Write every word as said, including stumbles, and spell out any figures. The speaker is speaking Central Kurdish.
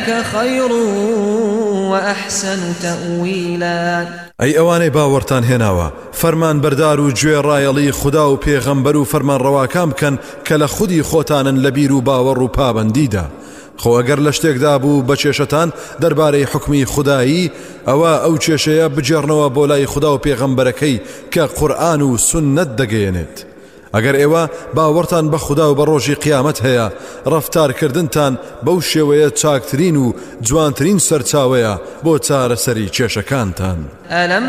خير وأحسن تأويلا. ئەی ئەوانەی باوەڕتان هێناوە فەرمان بەردار و گوێ ڕایەڵی خوددا و پێغەمبەر و فەرمان ڕەواکان بکەن کە لە خودی خۆتانن لە بیر و باوەڕ و پابەندیدا. خۆ ئەگەر لە شتێکدا بوو بە کێشەتان دەربارەی حکمی خودایی ئەوە ئەو کێشەیە بجێڕنەوە بۆ لای خوددا و پێغەمبەرەکەی کە قورئان و سوننەت دەگەیەنێت. ئەگەر ئێوە باوەڕتان بە خوددا و بە ڕۆژی قیامەت هەیە ڕەفتارکردنتان بەو شێوەیە چاکترین و جوانترین سەرچاوەیە بۆ چارەسەری کێشەکانتان.